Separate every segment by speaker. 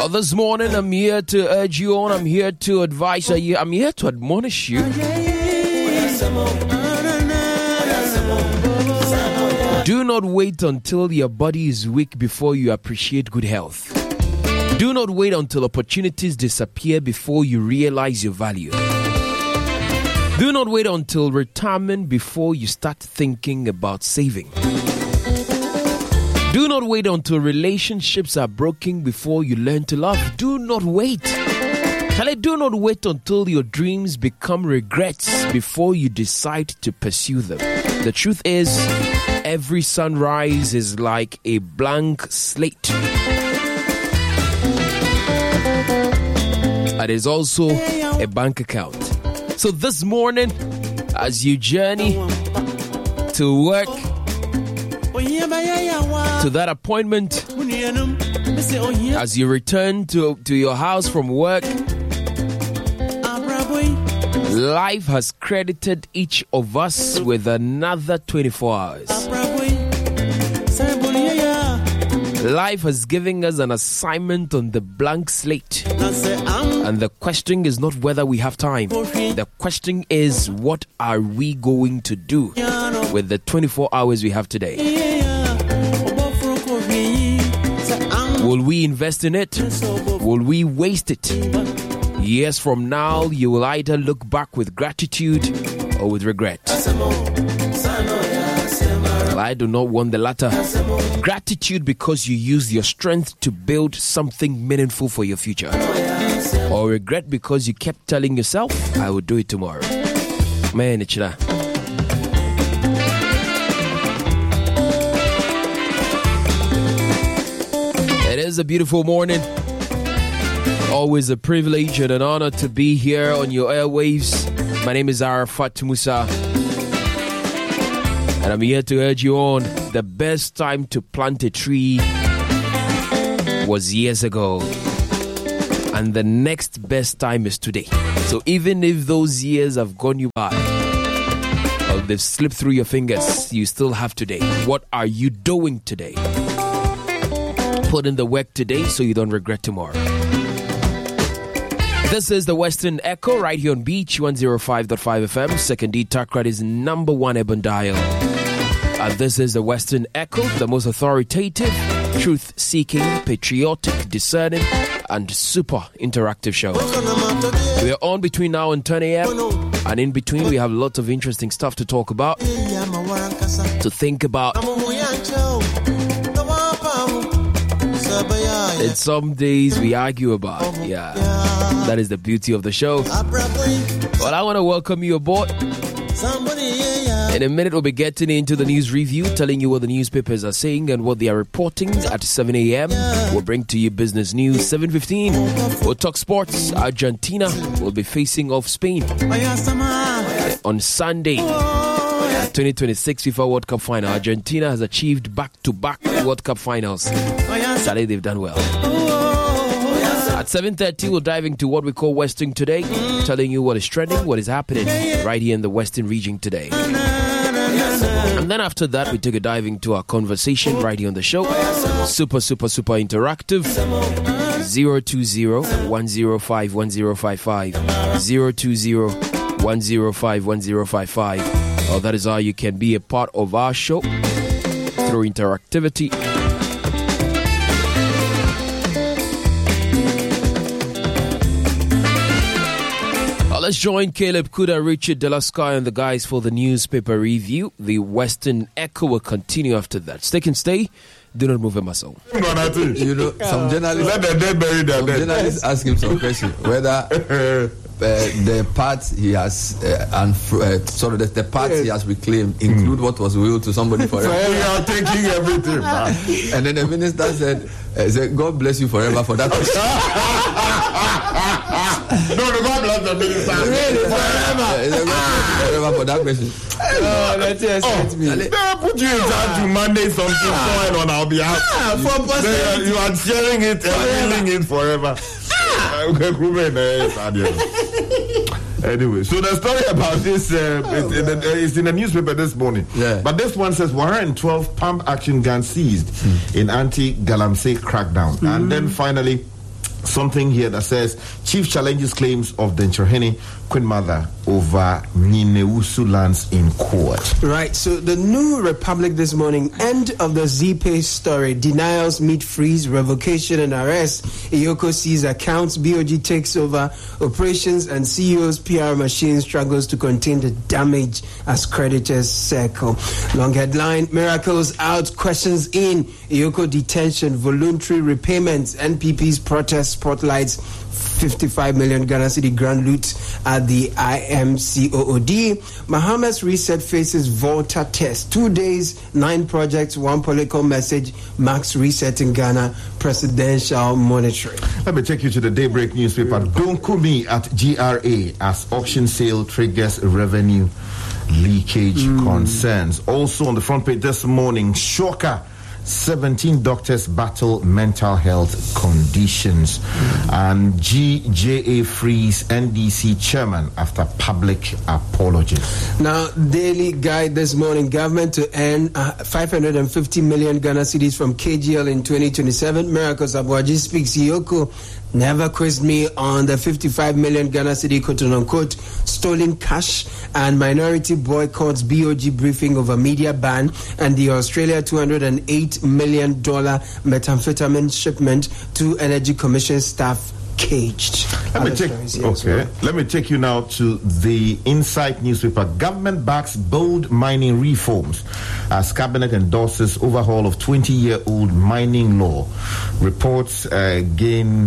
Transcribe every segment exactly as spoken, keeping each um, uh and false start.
Speaker 1: Well, this morning I'm here to urge you on. I'm here to advise you. I'm here to admonish you. Do not wait until your body is weak before you appreciate good health. Do not wait until opportunities disappear before you realize your value. Do not wait until retirement before you start thinking about saving. Do not wait until relationships are broken before you learn to love. Do not wait. Charlie, do not wait until your dreams become regrets before you decide to pursue them. The truth is, every sunrise is like a blank slate. And it's also a bank account. So this morning, as you journey to work, to that appointment, as you return to, to your house from work, life has credited each of us with another twenty-four hours. Life has given us an assignment on the blank slate. And the question is not whether we have time. The question is, what are we going to do with the twenty-four hours we have today? Will we invest in it? Will we waste it? Years from now, you will either look back with gratitude or with regret. Well, I do not want the latter. Gratitude because you used your strength to build something meaningful for your future. Or regret because you kept telling yourself, I will do it tomorrow. Man, it's that. It is a beautiful morning. Always a privilege and an honor to be here on your airwaves. My name is Arafat Musa. And I'm here to urge you on. The best time to plant a tree was years ago. And the next best time is today. So even if those years have gone you by, or they've slipped through your fingers, you still have today. What are you doing today? Put in the work today so you don't regret tomorrow. This is the Western Echo right here on Beach one oh five point five F M. Second D Takradi's number one urban dial. And this is the Western Echo, the most authoritative, truth-seeking, patriotic, discerning, and super interactive show. We are on between now and ten a.m. And in between, we have lots of interesting stuff to talk about, to think about. And some days we argue about. Yeah, that is the beauty of the show. Well, I want to welcome you aboard. In a minute, we'll be getting into the news review, telling you what the newspapers are saying and what they are reporting. At seven a.m., we'll bring to you business news. seven fifteen, we'll talk sports. Argentina will be facing off Spain on Sunday. twenty twenty-six FIFA World Cup final. Argentina has achieved back-to-back World Cup finals. Sadly, they've done well. At seven thirty, we'll dive into what we call Western Today, telling you what is trending, what is happening right here in the Western region today. And then after that, we take a dive into our conversation right here on the show. Super, super, super interactive. zero two zero, one zero five, one zero five five. zero two zero, one zero five, one zero five five. Oh, that is how you can be a part of our show through interactivity. Let's join Caleb Kuda, Richard Delasky, and the guys for the newspaper review. The Western Echo will continue after that. Stay and stay. Do not move a muscle.
Speaker 2: You know, some journalists, let the dead bury their dead. Journalists ask him some question whether uh, the parts he has uh, and uh, sorry, the, the parts he has reclaimed include mm. what was willed to somebody forever. So we are taking everything. And then the minister said, uh, said, "God bless you forever for that." No, no, God bless the minister. Really, forever. Ah. Forever for that question. Oh, let's just oh, me. They put you in charge to mandate something ah. on our behalf. Ah, for they, you are sharing it and healing it forever. Ah. Anyway, so the story about this uh, oh, it, it, it's in the newspaper this morning. Yeah. But this one says one hundred twelve pump action guns seized mm. in anti-Galamsey crackdown. Mm. And then finally,
Speaker 3: something here that says chief challenges claims of the Ncherhene Queen Mother over Nineusu lands in court.
Speaker 4: Right, so the New Republic this morning, end of the Z-Pay story, denials meet freeze, revocation and arrest. Iyoko sees accounts, B O G takes over operations, and C E O's P R machine struggles to contain the damage as creditors circle. Long headline, miracles out, questions in, Iyoko detention, voluntary repayments, N P P's protest spotlights, fifty-five million Ghana Cedi grand loot at the I M C O O D. Bahamas Reset faces Volta test. Two days, nine projects, one political message. Max Reset in Ghana, presidential monitoring.
Speaker 3: Let me take you to the Daybreak newspaper. Don't call me at G R A as auction sale triggers revenue leakage mm. concerns. Also on the front page this morning, shocker. seventeen doctors battle mental health conditions. Mm. And G J A frees N D C chairman after public apology.
Speaker 4: Now, Daily Guide this morning, government to earn uh, five hundred fifty million Ghana cedis from K G L in twenty twenty-seven. Miracles Abuaji speaks. Iyoko never quizzed me on the fifty-five million Ghana Cedi quote-unquote stolen cash, and minority boycotts B O G briefing over media ban, and the Australia two hundred eight million dollars methamphetamine shipment to Energy Commission staff caged.
Speaker 3: Let me take okay. Well. Let me take you now to the Insight newspaper. Government backs bold mining reforms as cabinet endorses overhaul of twenty-year-old mining law. Reports uh, gain.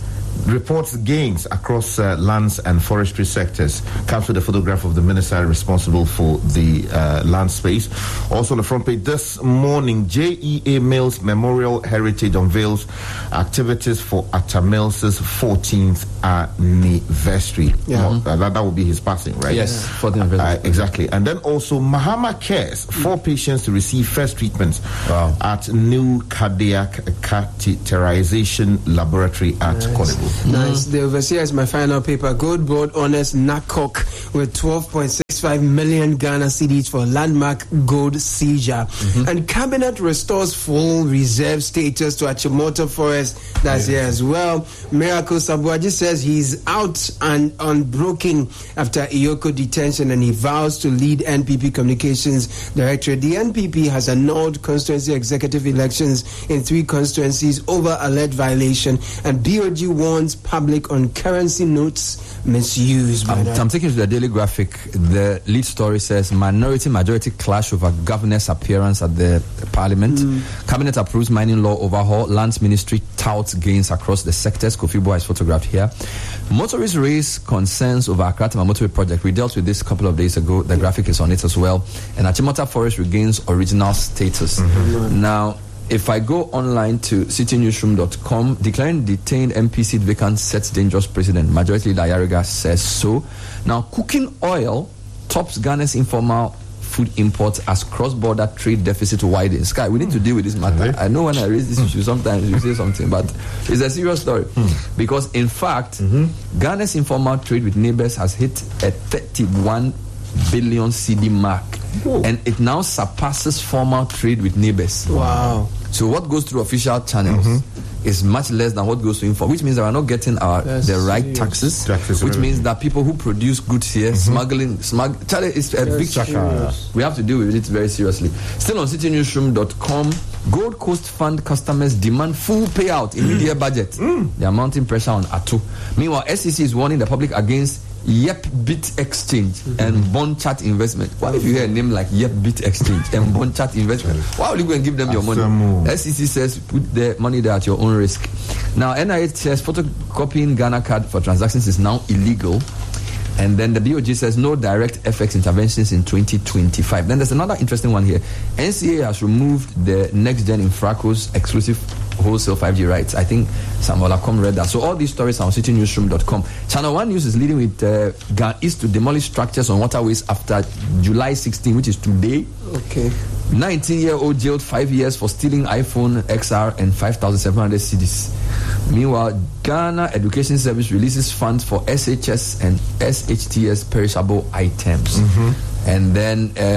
Speaker 3: Reports gains across uh, lands and forestry sectors. Comes with a photograph of the minister responsible for the uh, land space. Also on the front page this morning, J E A Mills Memorial Heritage unveils activities for Atta Mills' fourteenth anniversary. Yeah. Uh, that, that will be his passing, right?
Speaker 2: Yes, fourteenth
Speaker 3: uh, exactly. And then also Mahama cares for patients to receive first treatments wow. at new cardiac catheterization laboratory at nice. Konebu.
Speaker 4: Nice. The overseer is my final paper. Gold Board honors N A C O C with twelve point six five million Ghana cedis for landmark gold seizure. Mm-hmm. And cabinet restores full reserve status to Achimota Forest. That's yeah. here as well. Miracle Sabuaji says he's out and unbroken after Iyoko detention, and he vows to lead N P P Communications Directorate. The N P P has annulled constituency executive elections in three constituencies over alleged violation, and B O G warns public on currency notes misuse.
Speaker 2: I'm, I'm taking to the Daily Graphic. The lead story says minority majority clash over governor's appearance at the parliament. Mm. Cabinet approves mining law overhaul. Lands Ministry touts gains across the sectors. Kofi Boy is photographed here. Motorists raise concerns over Akratima Motorway project. We dealt with this a couple of days ago. The graphic is on it as well. And Achimota Forest regains original status. Mm-hmm. Now, if I go online to city newsroom dot com, declaring detained M P seat vacant sets dangerous precedent. Majority Leader Yariga says so. Now, cooking oil tops Ghana's informal food imports as cross-border trade deficit widens. Sky, we need to deal with this matter. Mm-hmm. I know when I raise this issue, sometimes you say something, but it's a serious story. Mm. Because, in fact, mm-hmm. Ghana's informal trade with neighbors has hit a thirty-one billion cedi mark. Whoa. And it now surpasses formal trade with neighbors.
Speaker 4: Wow.
Speaker 2: So what goes through official channels mm-hmm. is much less than what goes to informal, which means that we're not getting our That's the right serious. taxes, taxes which means that people who produce goods here, mm-hmm. smuggling, smug, Charlie, it's a big chaka. We have to deal with it very seriously. Still on city newsroom dot com, Gold Coast Fund customers demand full payout in mm. media budget. Mm. They are mounting pressure on A T U. Meanwhile, S E C is warning the public against Yep Bit Exchange mm-hmm. and Bond Chat Investment. Why if you hear a name like Yep Bit Exchange and Bond Chat Investment, why would you go and give them your money? S E C says put the money there at your own risk. Now N I H says photocopying Ghana card for transactions is now illegal. And then the B O G says no direct F X interventions in twenty twenty-five. Then there's another interesting one here. N C A has removed the next gen Infracos exclusive wholesale five G rights. I think Samuel Akom read that. So all these stories are on city newsroom dot com. Channel One News is leading with uh, Ghana East to demolish structures on waterways after July sixteenth, which is today.
Speaker 4: Okay.
Speaker 2: nineteen-year-old jailed five years for stealing iPhone X R and five thousand seven hundred cedis. Meanwhile, Ghana Education Service releases funds for S H S and S H T S perishable items. Mm-hmm. And then um,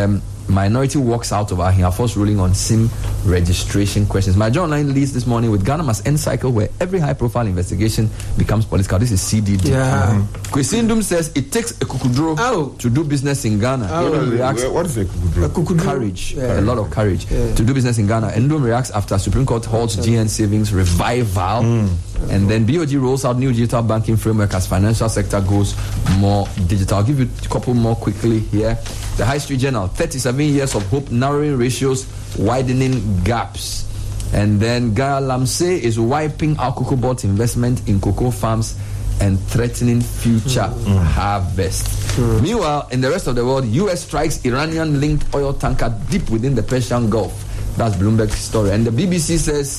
Speaker 2: Minority walks out of Ahia Force ruling on SIM registration questions. My John Online leads this morning with Ghana must end cycle where every high-profile investigation becomes political. This is C D D.
Speaker 4: Yeah.
Speaker 2: Kwesindum says it takes a kukudro
Speaker 4: oh.
Speaker 2: to do business in Ghana.
Speaker 4: Oh.
Speaker 2: Ndum reacts,
Speaker 3: what is a kukudro?
Speaker 4: A kukudro.
Speaker 2: Courage,
Speaker 4: yeah.
Speaker 2: a lot of courage yeah. to do business in Ghana. And Ndum reacts after Supreme Court halts G N savings revival. Mm. And then B O G rolls out new digital banking framework as financial sector goes more digital. I'll give you a couple more quickly here. The High Street Journal, thirty-seven years of hope, narrowing ratios, widening gaps. And then Galamsey is wiping out cocoa bot investment in cocoa farms and threatening future mm. harvest. Mm. Meanwhile, in the rest of the world, U S strikes Iranian-linked oil tanker deep within the Persian Gulf. That's Bloomberg's story. And the B B C says,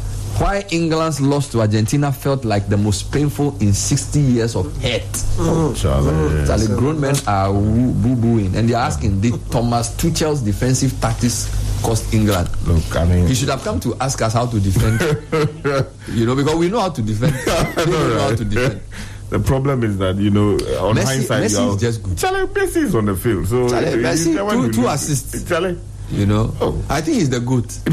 Speaker 2: why England's loss to Argentina felt like the most painful in sixty years of hate.
Speaker 3: Oh, Charlie.
Speaker 2: Charlie, grown men are boo-booing. And they're asking, did Thomas Tuchel's defensive tactics cost England?
Speaker 3: Look, I mean,
Speaker 2: he should have come to ask us how to defend. You know, because we know how to defend. We know
Speaker 3: right.
Speaker 2: how to defend.
Speaker 3: The problem is that, you know, on
Speaker 2: Messi,
Speaker 3: hindsight,
Speaker 2: Messi
Speaker 3: you're
Speaker 2: is just good.
Speaker 3: Charlie, Messi is on the field. So
Speaker 2: Charlie, Messi, two, two
Speaker 3: lose,
Speaker 2: assists.
Speaker 3: Charlie.
Speaker 2: You know,
Speaker 3: oh.
Speaker 2: I think he's the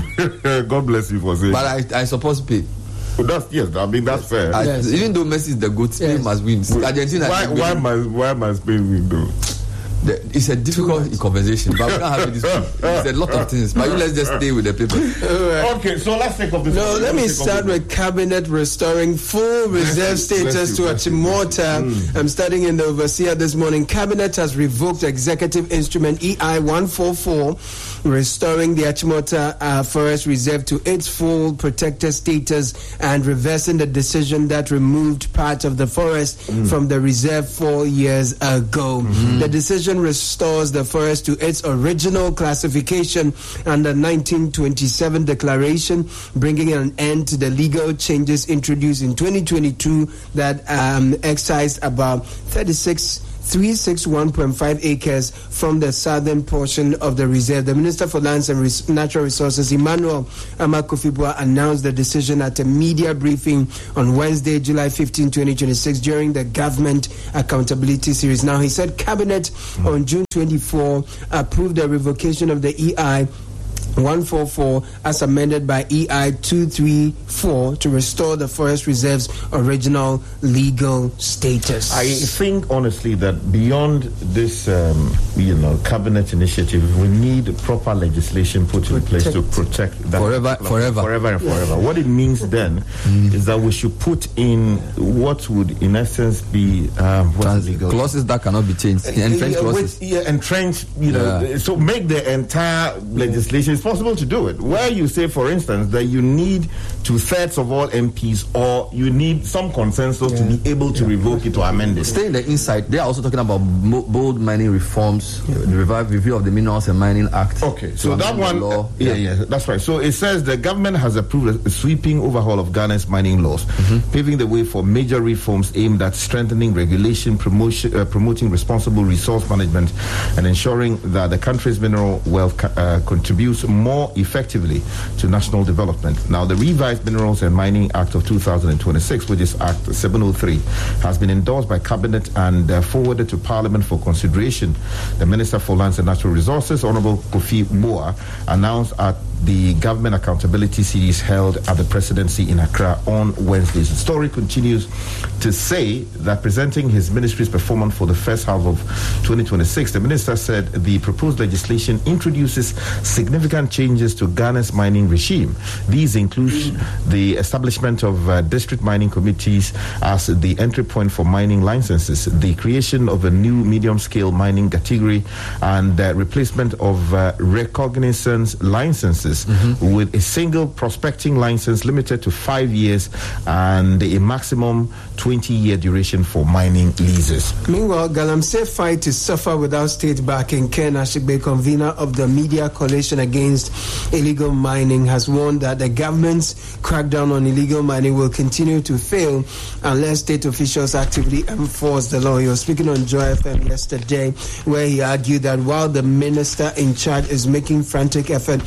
Speaker 2: GOAT.
Speaker 3: God bless you for saying.
Speaker 2: But I, I suppose pay.
Speaker 3: Well, that's yes. I mean that's fair.
Speaker 2: I,
Speaker 4: yes.
Speaker 2: Even though Messi is the GOAT, Spain yes. must win.
Speaker 3: Wait,
Speaker 2: Argentina.
Speaker 3: Why, why must why must Spain win though?
Speaker 2: The, it's a difficult conversation, but we can't have it this way. It's a lot of things. But you let's just stay with the paper.
Speaker 3: Right. Okay, so let's take up this.
Speaker 4: No, let me start with Cabinet restoring full reserve status to Achimota. Mm. I'm starting in the Overseer this morning. Cabinet has revoked Executive Instrument E I one forty-four, restoring the Achimota uh, Forest Reserve to its full protected status and reversing the decision that removed part of the forest mm. from the reserve four years ago. Mm-hmm. The decision restores the forest to its original classification under nineteen twenty-seven declaration, bringing an end to the legal changes introduced in twenty twenty-two that um, excised about thirty-six three hundred sixty-one point five acres from the southern portion of the reserve. The Minister for Lands and Res- Natural Resources, Emmanuel Amakufibua, announced the decision at a media briefing on Wednesday, July fifteenth, twenty twenty-six, during the Government Accountability Series. Now, he said Cabinet mm-hmm. on June twenty-fourth approved the revocation of the E I one forty-four as amended by E I two thirty-four to restore the Forest Reserve's original legal status.
Speaker 3: I think honestly that beyond this um, you know cabinet initiative, we need proper legislation put in place to protect that
Speaker 2: forever forever
Speaker 3: forever and forever. Yeah. What it means then mm. is that we should put in what would in essence be um,
Speaker 2: Trans- legal clauses that cannot be changed. Entrenched
Speaker 3: yeah,
Speaker 2: clauses.
Speaker 3: With, yeah, entrenched, you know, yeah. so make the entire legislation yeah. possible to do it. Where you say, for instance, that you need two-thirds of all M Ps or you need some consensus yeah. to be able to yeah. revoke it or amend it.
Speaker 2: Stay in the inside. They are also talking about bold mining reforms, yeah. the revived review of the Minerals and Mining Act.
Speaker 3: Okay, so that one, law. Yeah, yeah, yeah, that's right. So it says the government has approved a sweeping overhaul of Ghana's mining laws, mm-hmm. paving the way for major reforms aimed at strengthening regulation, promotion, uh, promoting responsible resource management, and ensuring that the country's mineral wealth uh, contributes more effectively to national development. Now, the revised Minerals and Mining Act of two thousand twenty-six, which is Act seven oh three, has been endorsed by Cabinet and uh, forwarded to Parliament for consideration. The Minister for Lands and Natural Resources, Honorable Kofi Boa, announced at the Government Accountability Series held at the Presidency in Accra on Wednesday. The story continues to say that presenting his ministry's performance for the first half of twenty twenty-six, the minister said the proposed legislation introduces significant changes to Ghana's mining regime. These include the establishment of uh, district mining committees as the entry point for mining licenses, the creation of a new medium-scale mining category, and uh, replacement of uh, recognizance licenses Mm-hmm. with a single prospecting license limited to five years and a maximum twenty-year duration for mining leases.
Speaker 4: Meanwhile, Galamsey fight to suffer without state backing. Ken Ashigbe, convener of the Media Coalition Against Illegal Mining, has warned that the government's crackdown on illegal mining will continue to fail unless state officials actively enforce the law. He was speaking on Joy F M yesterday, where he argued that while the minister in charge is making frantic effort, the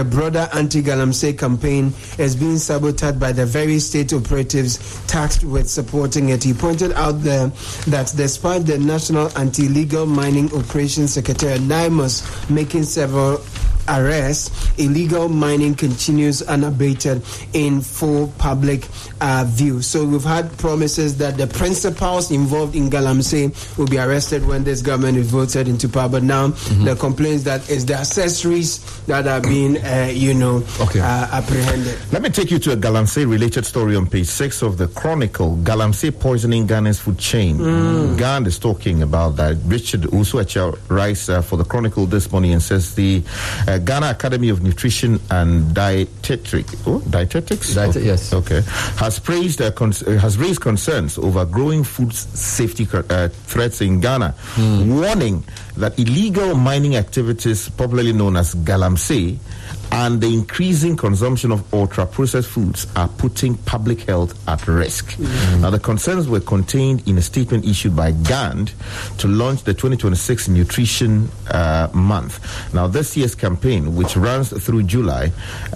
Speaker 4: broader anti-Galamsey campaign is being sabotaged by the very state operatives tasked with supporting it. He pointed out there that despite the National Anti-Illegal Mining Operations Secretary NIMOS making several arrests, illegal mining continues unabated in full public uh, view. So we've had promises that the principals involved in Galamsey will be arrested when this government is voted into power. But now mm-hmm. the complaints that it's the accessories that are being, uh, you know, okay. uh, apprehended.
Speaker 3: Let me take you to a Galamsey-related story on page six of the Chronicle. Galamsey poisoning Ghana's food chain. Mm. Ghana is talking about that. Richard Usuacha writes uh, for the Chronicle this morning and says the uh, Ghana Academy of Nutrition and Dietetic, oh, dietetics,
Speaker 2: Diet-
Speaker 3: okay.
Speaker 2: yes,
Speaker 3: okay, has praised, uh, cons- uh, has raised concerns over growing food safety uh, threats in Ghana, mm. warning that illegal mining activities, popularly known as Galamsey, and the increasing consumption of ultra-processed foods are putting public health at risk. Mm. Now, the concerns were contained in a statement issued by G A N D to launch the twenty twenty-six Nutrition uh, Month. Now, this year's campaign, which runs through July,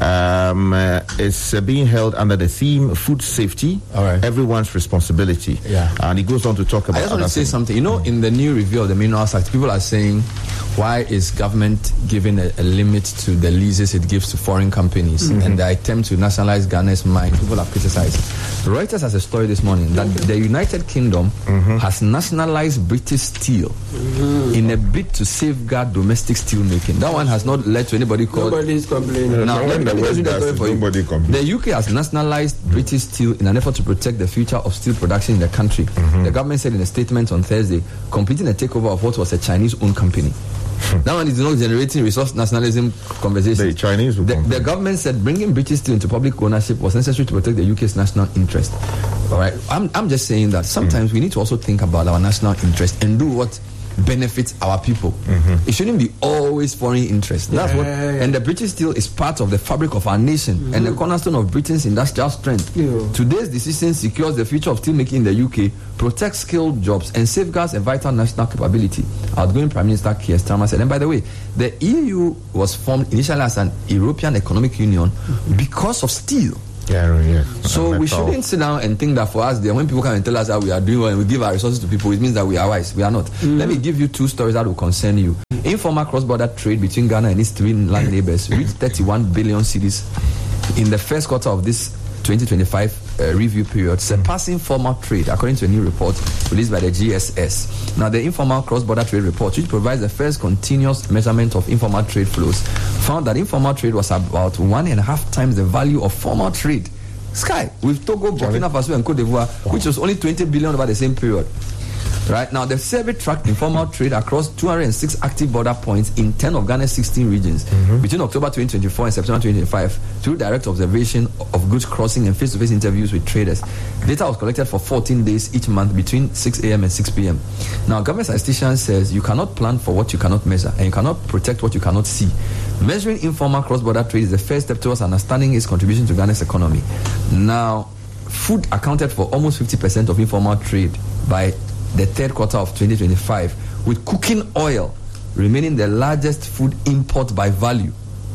Speaker 3: um, uh, is uh, being held under the theme Food Safety, All right. Everyone's Responsibility.
Speaker 2: Yeah.
Speaker 3: And it goes on to talk about...
Speaker 2: I just want to say
Speaker 3: things.
Speaker 2: something. You know, in the new review of the Minerals Act, people are saying, why is government giving a, a limit to the leases it gives to foreign companies mm-hmm. and the attempt to nationalize Ghana's mine? People have criticized. Reuters has a story this morning that the United Kingdom mm-hmm. has nationalized British steel mm-hmm. in a bid to safeguard domestic steel making. That one has not led to anybody called...
Speaker 4: Nobody's complaining.
Speaker 3: Now, let me, let me just read the story for you.
Speaker 2: The U K has nationalized British steel in an effort to protect the future of steel production in the country. Mm-hmm. The government said in a statement on Thursday, completing a takeover of what was a Chinese-owned company. That one is not generating resource nationalism conversations.
Speaker 3: The Chinese will
Speaker 2: the, the government said bringing British steel into public ownership was necessary to protect the U K's national interest. All right, I'm I'm just saying that sometimes mm. we need to also think about our national interest and do what benefits our people. Mm-hmm. It shouldn't be always foreign interest. That's yeah, what. Yeah, yeah. And the British steel is part of the fabric of our nation mm-hmm. and the cornerstone of Britain's industrial strength. Yeah. Today's decision secures the future of steelmaking in the U K, protects skilled jobs, and safeguards a vital national capability. Outgoing Prime Minister Keir Starmer said. And by the way, the E U was formed initially as an European Economic Union mm-hmm. because of steel.
Speaker 3: Yeah, yeah.
Speaker 2: So we shouldn't sit down and think that for us, then when people come and tell us how we are doing well and we give our resources to people, it means that we are wise. We are not. Mm. Let me give you two stories that will concern you. Informal cross-border trade between Ghana and its three land neighbors reached thirty-one billion cedis in the first quarter of this twenty twenty-five uh, review period, surpassing formal trade, according to a new report released by the G S S. Now, the informal cross-border trade report, which provides the first continuous measurement of informal trade flows, found that informal trade was about one and a half times the value of formal trade. Sky, with Togo, Burkina Faso, and Cote d'Ivoire, wow. which was only twenty billion over the same period. Right now, the survey tracked informal trade across two hundred six active border points in ten of Ghana's sixteen regions mm-hmm. between October twenty twenty-four and September twenty twenty-five through direct observation of goods crossing and face-to-face interviews with traders. Data was collected for fourteen days each month between six a.m. and six p.m. Now, government statistician says you cannot plan for what you cannot measure and you cannot protect what you cannot see. Measuring informal cross-border trade is the first step towards understanding its contribution to Ghana's economy. Now, food accounted for almost fifty percent of informal trade by the third quarter of twenty twenty-five, with cooking oil remaining the largest food import by value.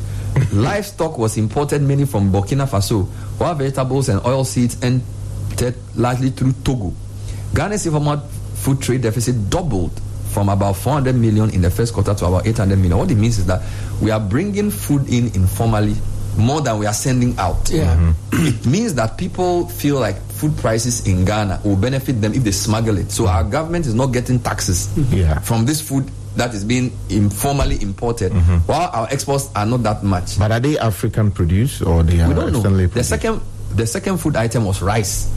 Speaker 2: Livestock was imported mainly from Burkina Faso, while vegetables and oil seeds entered largely through Togo. Ghana's informal food trade deficit doubled from about four hundred million in the first quarter to about eight hundred million. What it means is that we are bringing food in informally more than we are sending out.
Speaker 4: Yeah.
Speaker 2: Mm-hmm. It means that people feel like food prices in Ghana will benefit them if they smuggle it. So our government is not getting taxes
Speaker 3: yeah.
Speaker 2: from this food that is being informally imported, mm-hmm. while our exports are not that much.
Speaker 3: But are they African produced or they are
Speaker 2: we don't know.
Speaker 3: Produced?
Speaker 2: The second, the second food item was rice.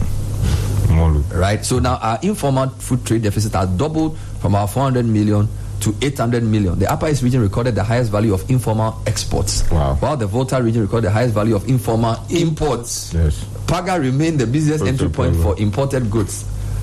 Speaker 2: Molu. Right. So now our informal food trade deficit has doubled from our four hundred million to eight hundred million. The Upper East region recorded the highest value of informal exports,
Speaker 3: wow.
Speaker 2: while the Volta region recorded the highest value of informal imports.
Speaker 3: Yes.
Speaker 2: Paga remained the busiest entry point for imported goods.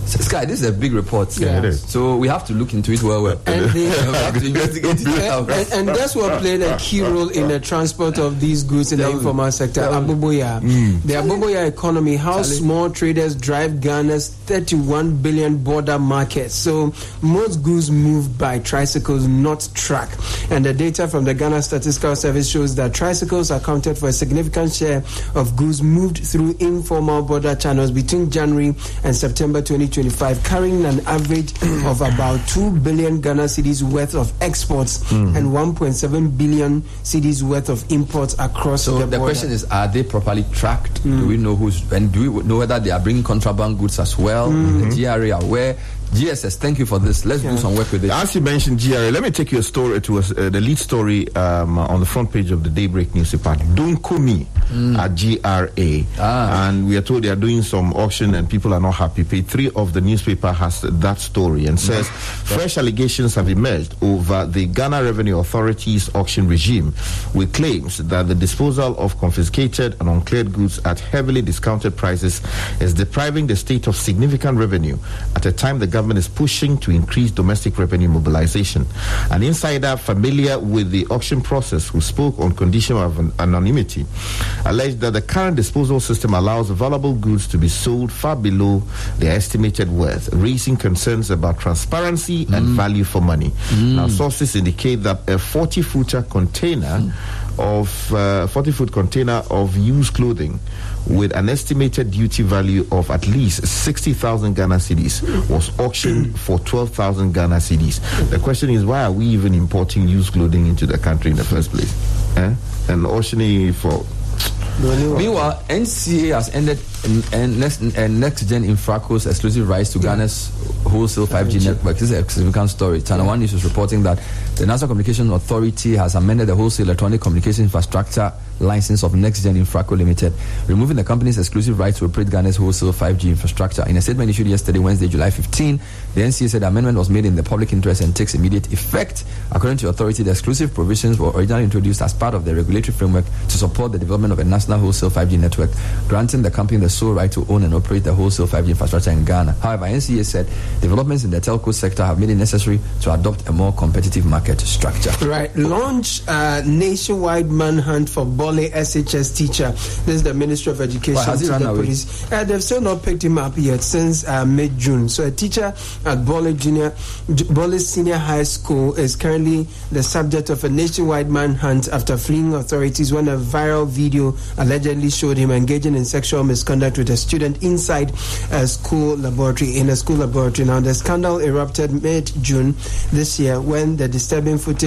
Speaker 2: Sky, this is a big report.
Speaker 3: Yeah, it is.
Speaker 2: So we have to look into it well, well.
Speaker 4: And, the,
Speaker 2: we have to investigate it.
Speaker 4: and, and, and that's what played a key role in the transport of these goods in the informal sector. Aboboya. Mm. The Aboboya economy, how Charlie. small traders drive Ghana's thirty-one billion border market. So most goods moved by tricycles, not truck. And the data from the Ghana Statistical Service shows that tricycles accounted for a significant share of goods moved through informal border channels between January and September twenty twenty-five, carrying an average of about two billion Ghana cedis worth of exports mm. and one point seven billion cedis worth of imports across
Speaker 2: so
Speaker 4: the border.
Speaker 2: So the question is, are they properly tracked? Mm. Do we know who's, and do we know whether they are bringing contraband goods as well? Mm-hmm. The G R A are aware? G S S, thank you for this. Let's yeah. do some work with it.
Speaker 3: As you mentioned G R A, let me take you a story to us, uh, the lead story um, on the front page of the Daybreak newspaper. Dunkumi mm. at G R A. Ah. And we are told they are doing some auction and people are not happy. Page three of the newspaper has that story and says mm. fresh allegations have emerged over the Ghana Revenue Authority's auction regime with claims that the disposal of confiscated and uncleared goods at heavily discounted prices is depriving the state of significant revenue at a time the government government is pushing to increase domestic revenue mobilization. An insider familiar with the auction process who spoke on condition of an anonymity alleged that the current disposal system allows valuable goods to be sold far below their estimated worth, raising concerns about transparency mm. and value for money. Mm. Now, sources indicate that a forty-footer container mm. of uh, forty-foot container of used clothing with an estimated duty value of at least sixty thousand Ghana cedis was auctioned for twelve thousand Ghana cedis. The question is, why are we even importing used clothing into the country in the first place? Eh? And auctioning for...
Speaker 2: Meanwhile, N C A has ended and next and next gen Infraco's exclusive rights to Ghana's wholesale five G network. This is a significant story. Channel One News is reporting that the National Communications Authority has amended the wholesale electronic communication infrastructure license of Next Gen Infraco Limited, removing the company's exclusive right to operate Ghana's wholesale five G infrastructure. In a statement issued yesterday, Wednesday, July fifteenth, the N C A said the amendment was made in the public interest and takes immediate effect. According to the authority, the exclusive provisions were originally introduced as part of the regulatory framework to support the development of a national wholesale five G network, granting the company the sole right to own and operate the wholesale five G infrastructure in Ghana. However, N C A said developments in the telco sector have made it necessary to adopt a more competitive market structure.
Speaker 4: Right. Launch a nationwide manhunt for Bole S H S teacher. This is the Ministry of Education.
Speaker 2: Well, has he
Speaker 4: to
Speaker 2: run
Speaker 4: the
Speaker 2: away?
Speaker 4: Police. Uh, they've still not picked him up yet since uh, mid-June. So a teacher at Bole Junior, Bole Senior High School is currently the subject of a nationwide manhunt after fleeing authorities when a viral video allegedly showed him engaging in sexual misconduct with a student inside a school laboratory, in a school laboratory. Now, the scandal erupted mid-June this year when the disturbing footage